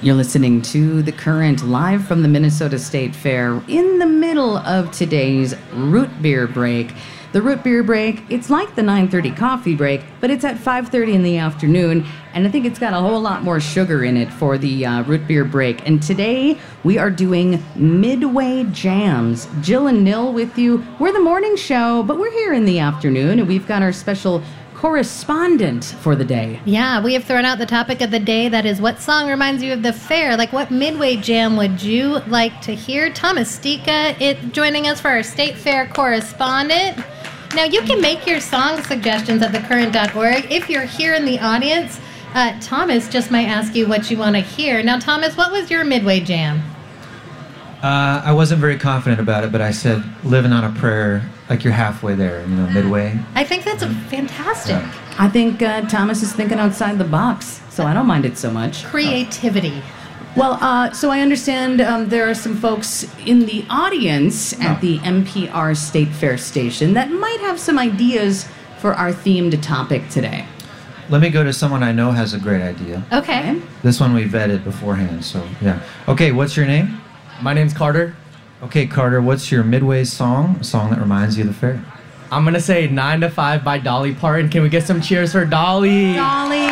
You're listening to The Current, live from the Minnesota State Fair, in the middle of today's root beer break. The root beer break, it's like the 9:30 coffee break, but it's at 5:30 in the afternoon, and I think it's got a whole lot more sugar in it for the root beer break. And today, we are doing Midway Jams. Jill and Nil with you. We're the morning show, but we're here in the afternoon, and we've got our special correspondent for the day. Yeah, we have thrown out the topic of the day. That is, what song reminds you of the fair? Like, what Midway Jam would you like to hear? Thomas Stika joining us for our State Fair correspondent. Now, you can make your song suggestions at thecurrent.org. If you're here in the audience, Thomas just might ask you what you want to hear. Now, Thomas, what was your Midway Jam? I wasn't very confident about it, but I said, living on a prayer, like you're halfway there, midway. I think that's fantastic. Yeah. I think Thomas is thinking outside the box, so I don't mind it so much. Creativity. Well, so I understand there are some folks in the audience at the NPR State Fair station that might have some ideas for our themed topic today. Let me go to someone I know has a great idea. Okay. This one we vetted beforehand, so yeah. Okay, what's your name? My name's Carter. Okay, Carter, what's your Midway song, a song that reminds you of the fair? I'm going to say 9 to 5 by Dolly Parton. Can we get some cheers for Dolly? Dolly!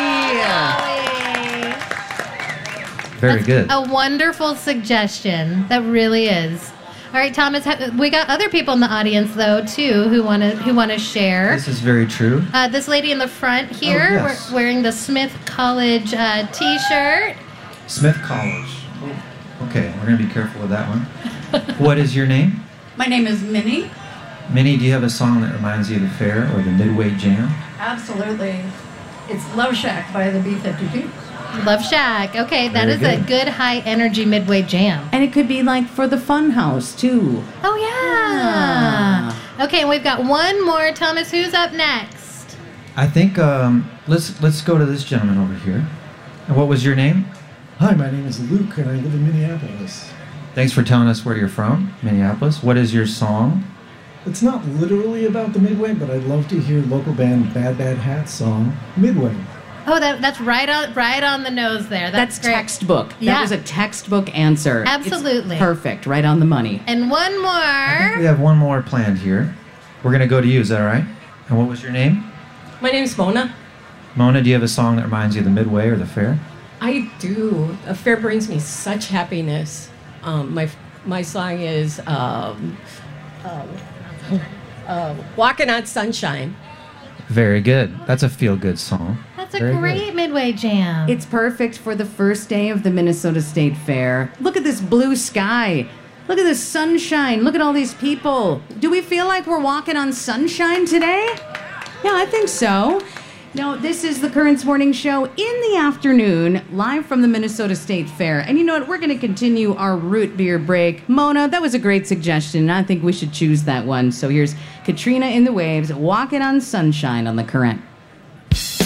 Very That's good. A wonderful suggestion. That really is. All right, Thomas, we got other people in the audience, though, too, who want to share. This is very true. This lady in the front here, yes. wearing the Smith College T-shirt. Smith College. Okay, we're going to be careful with that one. What is your name? My name is Minnie. Minnie, do you have a song that reminds you of the fair or the Midway Jam? Absolutely. It's Love Shack by the B-52. Love Shack. Okay, that Very is good. a good high-energy Midway Jam. And it could be like for the fun house, too. Oh, yeah. Okay, and we've got one more. Thomas, who's up next? I think let's go to this gentleman over here. And what was your name? Hi, my name is Luke, and I live in Minneapolis. Thanks for telling us where you're from, Minneapolis. What is your song? It's not literally about the Midway, but I'd love to hear local band Bad Bad Hat's song, Midway. Oh, that's right on the nose there. That's great. textbook. Yeah. That was a textbook answer. Absolutely. It's perfect. Right on the money. And one I think we more. have one more planned here. We're going to go to you, is that all right? And what was your name? My name's Mona. Mona, do you have a song that reminds you of the Midway or the fair? I do. A fair brings me such happiness. My song is Walking on Sunshine. Very good. That's a feel-good song. That's a Very great good. Midway Jam. It's perfect for the first day of the Minnesota State Fair. Look at this blue sky. Look at this sunshine. Look at all these people. Do we feel like we're walking on sunshine today? Yeah, I think so. Now, this is the Currents Morning Show in the afternoon, live from the Minnesota State Fair. And you know what? We're going to continue our root beer break. Mona, that was a great suggestion. I think we should choose that one. So here's Katrina in the Waves, Walking on Sunshine on the Current.